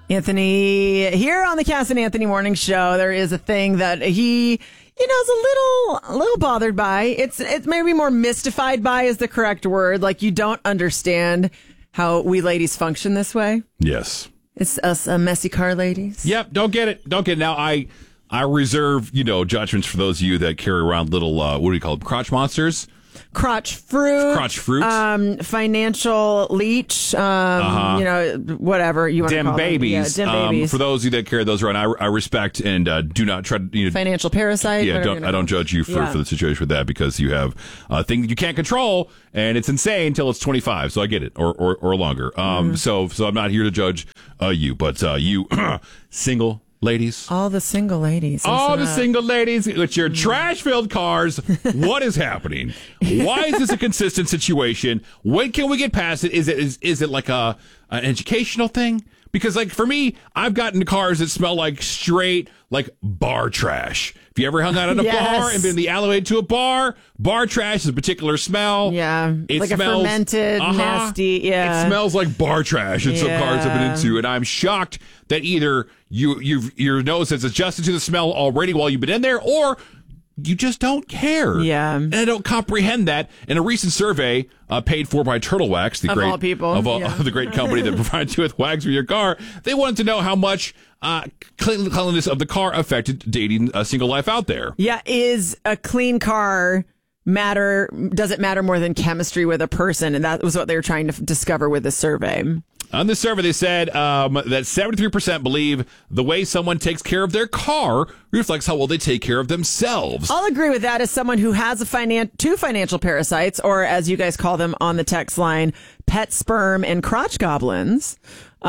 Anthony, here on the Cass and Anthony Morning Show, there is a thing that he, is a little bothered by. It's maybe more mystified by is the correct word. Like, you don't understand how we ladies function this way. Yes. It's us messy car ladies. Yep, don't get it. Now, I reserve, judgments for those of you that carry around little, what do you call them, crotch monsters? Crotch fruit. Financial leech. Whatever you want to call babies. them. Yeah, dim babies. For those of you that carry those around, I respect and do not try to... financial parasite. Yeah, I don't judge you for the situation with that because you have a thing that you can't control and it's insane until it's 25. So I get it, or longer. So I'm not here to judge you, but you single ladies. All the single ladies. Single ladies with your trash-filled cars. What is happening? Why is this a consistent situation? When can we get past it? Is it like an educational thing? Because, like, for me, I've gotten cars that smell like straight, like, bar trash. If you ever hung out at a bar and been in the alleyway to a bar trash is a particular smell. Yeah. It like smells, a fermented, nasty, It smells like bar trash in some cars I've been into. And I'm shocked that either your nose has adjusted to the smell already while you've been in there, or you just don't care. Yeah. And I don't comprehend that. In a recent survey paid for by Turtle Wax, the great company that provides you with wax for your car, they wanted to know how much cleanliness of the car affected dating a single life out there. Yeah. Is a clean car does it matter more than chemistry with a person? And that was what they were trying to discover with the survey. On this survey, they said that 73% believe the way someone takes care of their car reflects how well they take care of themselves. I'll agree with that as someone who has two financial parasites, or as you guys call them on the text line, pet sperm and crotch goblins.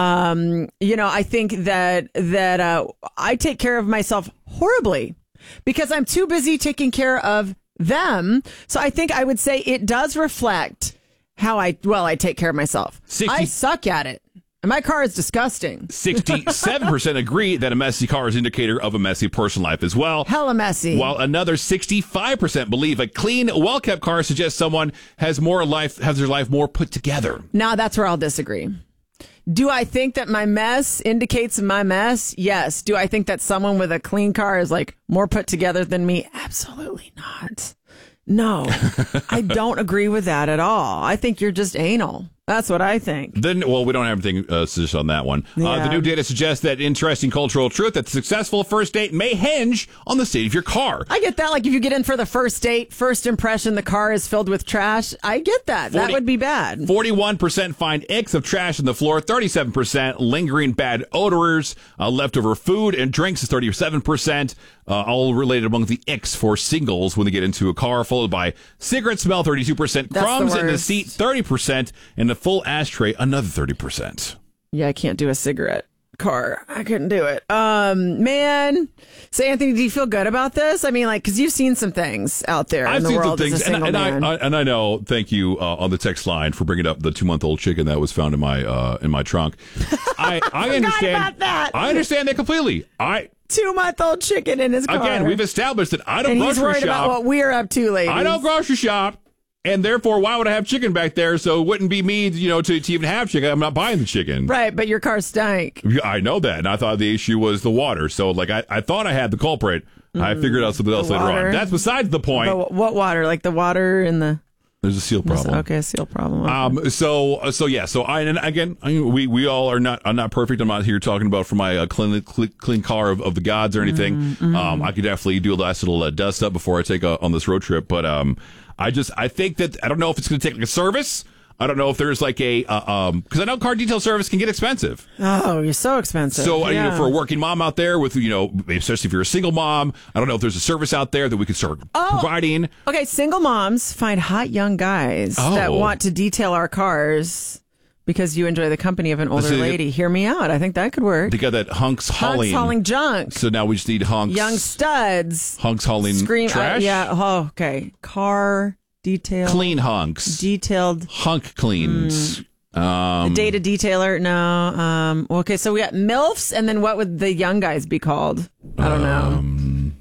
I think that I take care of myself horribly because I'm too busy taking care of them. So I think I would say it does reflect how I take care of myself. I suck at it. And my car is disgusting. 67% agree that a messy car is an indicator of a messy personal life as well. Hella messy. While another 65% believe a clean, well-kept car suggests someone has their life more put together. Now that's where I'll disagree. Do I think that my mess indicates my mess? Yes. Do I think that someone with a clean car is like more put together than me? Absolutely not. No, I don't agree with that at all. I think you're just anal. That's what I think. We don't have anything suggest on that one. Yeah. The new data suggests that interesting cultural truth that successful first date may hinge on the state of your car. I get that. Like if you get in for the first date, first impression, the car is filled with trash. I get that. That would be bad. 41% find icks of trash on the floor. 37% lingering bad odors. Leftover food and drinks is 37%. All related among the icks for singles when they get into a car, followed by cigarette smell, 32%, crumbs in the seat, 30%, and the full ashtray, another 30%. Yeah, I can't do a cigarette car. I couldn't do it. Man. So, Anthony, do you feel good about this? I mean, like, because you've seen some things out there in the world as a single man. I know. Thank you on the text line for bringing up the 2-month-old chicken that was found in my trunk. I understand about that. I understand that completely. 2-month-old chicken in his car. Again, we've established that I don't and grocery shop. He's worried about what we're up to, ladies. I don't grocery shop, and therefore, why would I have chicken back there? So it wouldn't be me, to even have chicken. I'm not buying the chicken. Right, but your car stank. I know that, and I thought the issue was the water. So, like, I thought I had the culprit. I figured out something else later on. That's besides the point. But what water? Like the water in the... There's a seal problem. Okay, a seal problem. Okay. We all are not. I'm not perfect. I'm not here talking about for my clean car of the gods or anything. Mm-hmm. I could definitely do a last little dust up before I take on this road trip. But I think that I don't know if it's going to take like a service. I don't know if there's like a because I know car detail service can get expensive. Oh, you're so expensive. So for a working mom out there with especially if you're a single mom, I don't know if there's a service out there that we could start providing. Okay, single moms find hot young guys that want to detail our cars because you enjoy the company of an older lady. Hear me out. I think that could work. They got that hunks hauling junk. So now we just need hunks. Young studs. Hunks hauling trash. Okay. Car. Detailed. Clean hunks. Detailed. Hunk cleans. The data detailer. No. Okay, so we got MILFs, and then what would the young guys be called? I don't know.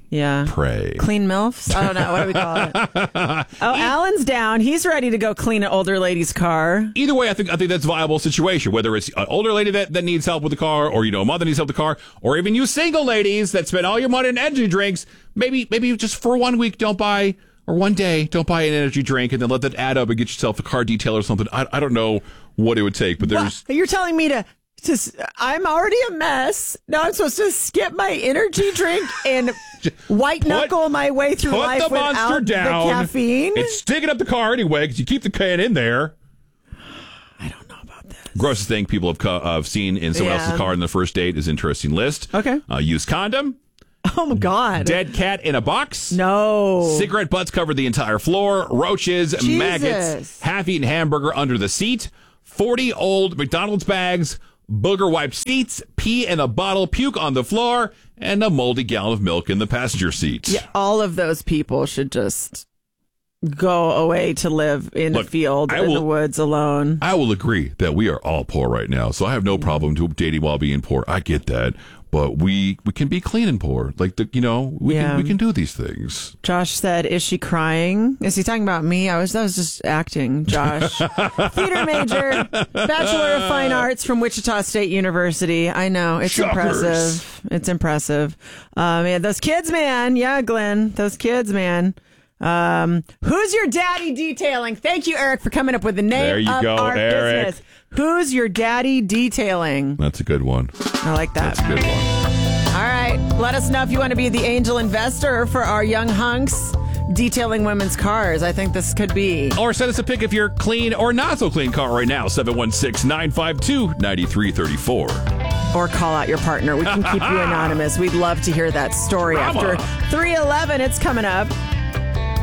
Yeah. Pray. Clean MILFs? I don't know. What do we call it? Oh, Alan's down. He's ready to go clean an older lady's car. Either way, I think that's a viable situation, whether it's an older lady that needs help with the car, or, a mother needs help with the car, or even you single ladies that spend all your money on energy drinks. Maybe just for 1 week, don't buy, or 1 day, don't buy an energy drink, and then let that add up and get yourself a car detail or something. I don't know what it would take, but there's... You're telling me to I'm already a mess. Now I'm supposed to skip my energy drink and white knuckle my way through life the monster without down. the caffeine? It's sticking up the car anyway, because you keep the can in there. I don't know about this. Grossest thing people have seen in someone else's car in the first date is interesting list. Okay. Used condom. Oh, my God. Dead cat in a box. No. Cigarette butts covered the entire floor. Roaches, Jesus. maggots, half-eaten hamburger under the seat. 40 old McDonald's bags. Booger wiped seats, pee in a bottle, puke on the floor, and a moldy gallon of milk in the passenger seat. Yeah, all of those people should just go away to live in a field in the woods alone. I will agree that we are all poor right now, so I have no problem dating while being poor. I get that. But we can be clean and poor. Like, we can do these things. Josh said, is she crying? Is he talking about me? That was just acting, Josh. Theater major, Bachelor of Fine Arts from Wichita State University. I know. It's Shockers. impressive. It's impressive. Yeah, those kids, man. Yeah, Glenn. Those kids, man. Who's your daddy detailing? Thank you, Eric, for coming up with the name of our business. Who's your daddy detailing? That's a good one. I like that. That's a good one. All right. Let us know if you want to be the angel investor for our young hunks detailing women's cars. I think this could be. Or send us a pic of your clean or not so clean car right now. 716-952-9334. Or call out your partner. We can keep you anonymous. We'd love to hear that story. After 3:11, it's coming up.